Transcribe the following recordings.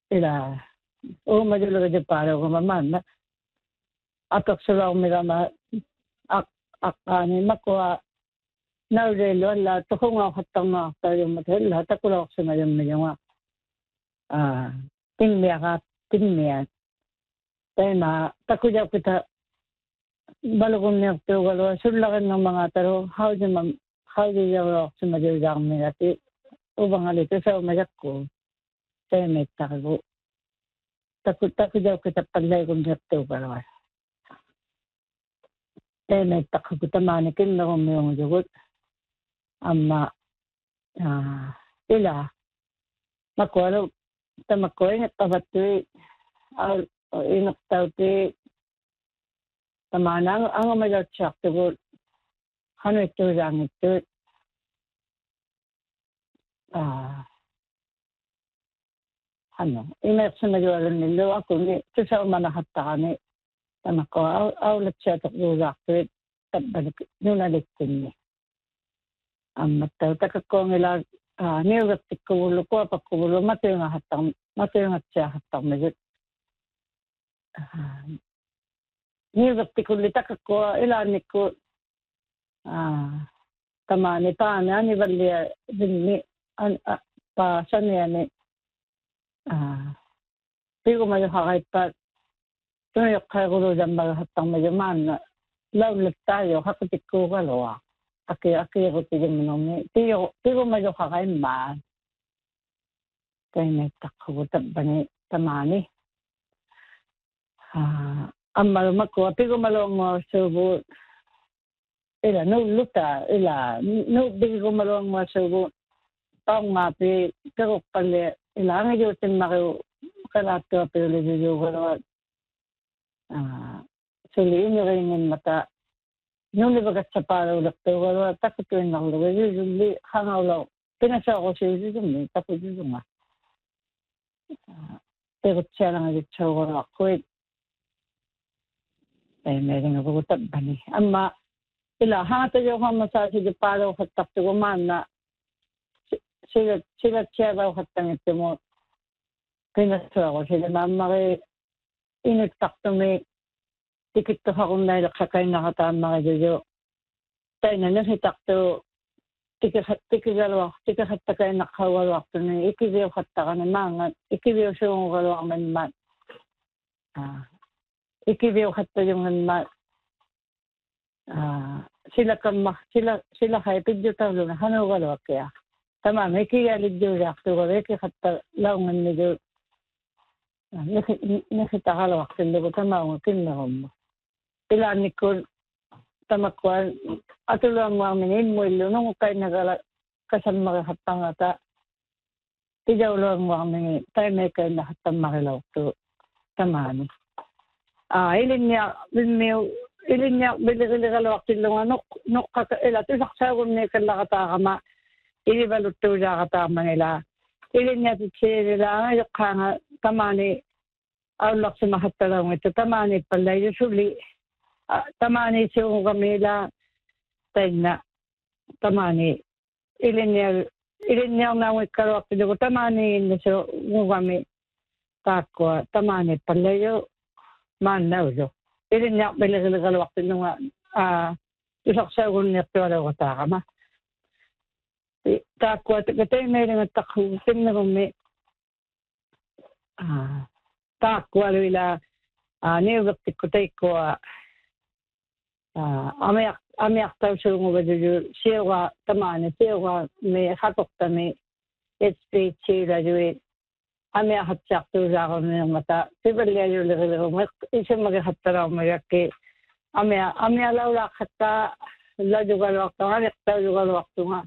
ila o majulu de paro ko mamana atok sula umira ma akani makwa naurelo la tokonga khatanga tayo mathel la takula oksena yam mewa tingmea tayna takuja kita balugong niya tuwalo sulakan ng mga taro how do you rock sa madyang minati ubang alito sa umayak ko tayo may takago takuja kita palay kong niya tuwalo tayo may takago tamanikin na kumiyong jugot amma ila makwalo tamakoy nga tabatoy inaktaw tamana ang umayak siya tuwalo ano ito lang ito inak sa nagyawalan nilo ako ni ito sa umanahatta kami tama ko aulat siya taklurak ito tabalik nunalitin ni mataw takakong ilag nilagtik ko ulo ko apakulo matayo nga siya hatang medyo nilagtik ko litak ako ilanik ko tamani paana ni valia dinni pa saniyane pigo mayo hakay pa tunayok kay gulo dyan maghatang medyo man lawlag tayo hakutik ko kalawa aki ko tigil mo nung pigo mayo hakay man kaya may takhutab ba ni tamani malumak ko pigo malong mo subo ila no luta ila no bigi ko malong masubo tong mapi pero pale ila nga yotin mako kalato pero yo ko suli ni ringen mata no ni bagat sa paro lakto ko takto na ko usually hangaw pinasa ko siya ni tapos yung pero siya lang ang itsura ko meron nga bukutab ba ni amma ila hata yo ha masaji de paro hatak to manna sila siya daw hatang ito mo pinasa ko sila mamare inutak to me tikit to akong nailakakay nakatama ka yo tayo na nasitak to tika hatakay nakawalwak to na ikibiyo hataka na mga ikibiyo siya kong kalwak man ikibiyo hatta yung man sila kay pidyo tawlo na hano wala kaya tama may kiyalid yung reakto ko may kikata laungan nyo nakita kalawak sila ko tama ang kinahom pilani ko tamakwan ato lang mga minin mo ilo nung kay kasang makahatang ata tijaw lang mga minin tayo may kay nahatang makilaw to tama ilin niya bilikalawak sila nga nuk ila to saksawon niya kalakata kama ili balot to siya katama nila ilin niya titsiri nila ayok ka nga tamani awlak sa mahatalawang ito tamani pala usually tamani siya kami la tayo na tamani ilin niya nga kalawak sila ko tamani na siya kami takwa tamani pala yung man na ulo ilin niya bilikalawak sila nga saksawon niya to alaw katakama takwa katay may nga takhusin na kami takwa wala niyagaptik ko tayo ko amayak tayo siya nga badyo siya ka tamani siya ka may hatok tami HP chira juwi amayak at siyak to sa ako ng mata sibalya yung likalawak isang maghattaraw mayaki amya lawlak hatta ladyo kalawak to nga nektaw yung kalawak to nga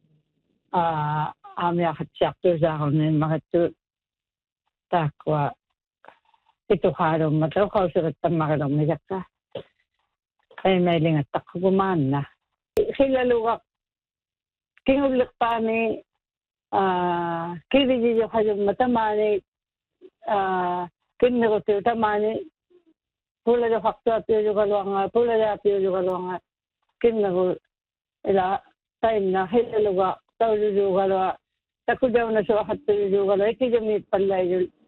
amya hatsiyak to sa ako ng mga to takwa ito haraw mataw kao surat ang makalaw mayak ka ay may lingat ako gumaan na sila luwak kingulik pa ni kibiji yung kayong matamani kinniruti tamani pula yung fakto at yung kalawang pula yung kalawang kinniru ila time na sila luwak tao yung kalawa takudaw na siya hatta yung kalawa ikijamit pala yung